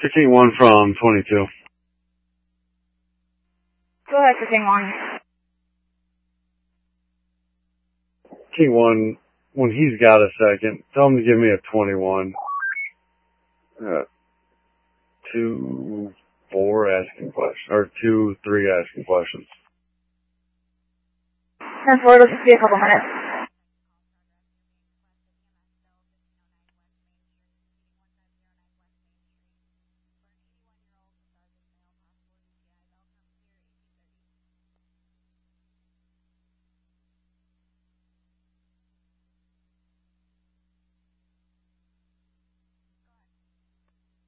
King 1 from 22. Go ahead for King 1. King 1, when he's got a second, tell him to give me a 21. 2-4 asking questions, or 2-3 asking questions. 10-4, let's just be a couple minutes.